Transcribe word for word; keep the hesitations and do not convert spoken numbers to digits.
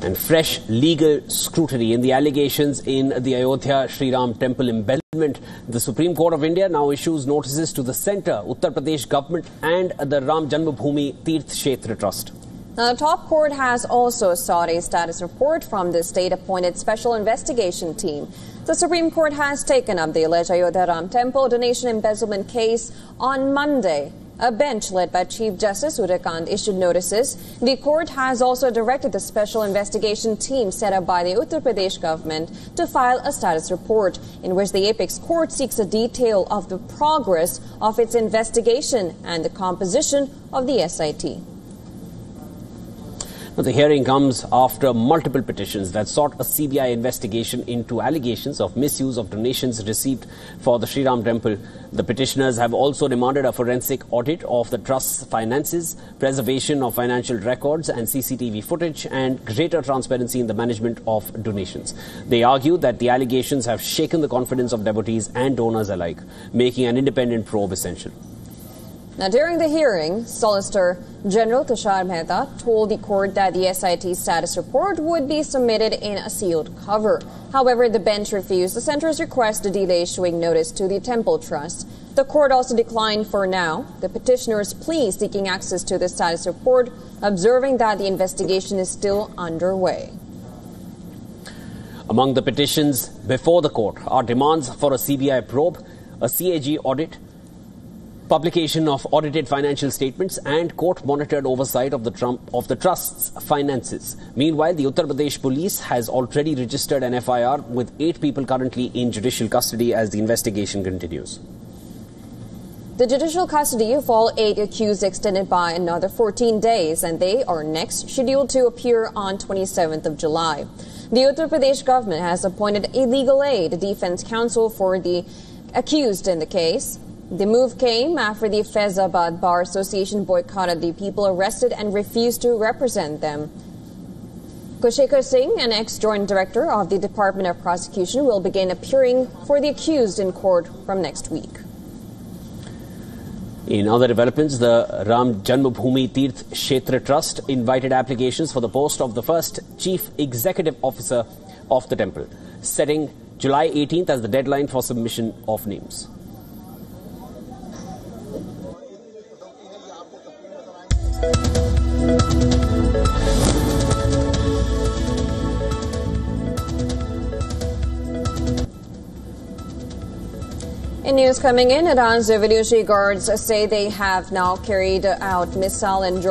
And fresh legal scrutiny in the allegations in the Ayodhya Sri Ram temple embezzlement. The Supreme Court of India now issues notices to the centre, Uttar Pradesh government and the Ram Janmabhoomi Tirth Kshetra Trust. Now, the top court has also sought a status report from the state-appointed special investigation team. The Supreme Court has taken up the alleged Ayodhya Ram Temple donation embezzlement case on Monday. A bench led by Chief Justice Udaykant issued notices. The court has also directed the special investigation team set up by the Uttar Pradesh government to file a status report in which the apex court seeks a detail of the progress of its investigation and the composition of the S I T. The hearing comes after multiple petitions that sought a C B I investigation into allegations of misuse of donations received for the Sri Ram temple. The petitioners have also demanded a forensic audit of the trust's finances, preservation of financial records and C C T V footage, and greater transparency in the management of donations. They argue that the allegations have shaken the confidence of devotees and donors alike, making an independent probe essential. Now, during the hearing, Solicitor General Tushar Mehta told the court that the S I T status report would be submitted in a sealed cover. However, the bench refused the centre's request to delay issuing notice to the Temple Trust. The court also declined for now the petitioner's plea seeking access to the status report, observing that the investigation is still underway. Among the petitions before the court are demands for a C B I probe, a C A G audit, publication of audited financial statements and court-monitored oversight of the, Trump, of the trust's finances. Meanwhile, the Uttar Pradesh police has already registered an F I R with eight people currently in judicial custody as the investigation continues. The judicial custody of all eight accused extended by another fourteen days, and they are next scheduled to appear on twenty-seventh of July. The Uttar Pradesh government has appointed a legal aid defense counsel for the accused in the case. The move came after the Faizabad Bar Association boycotted the people arrested and refused to represent them. Kushekhar Singh, an ex-joint director of the Department of Prosecution, will begin appearing for the accused in court from next week. In other developments, the Ram Janmabhoomi Tirth Kshetra Trust invited applications for the post of the first Chief Executive Officer of the temple, setting July eighteenth as the deadline for submission of names. In news coming in, Iran's revolutionary guards say they have now carried out missile and drone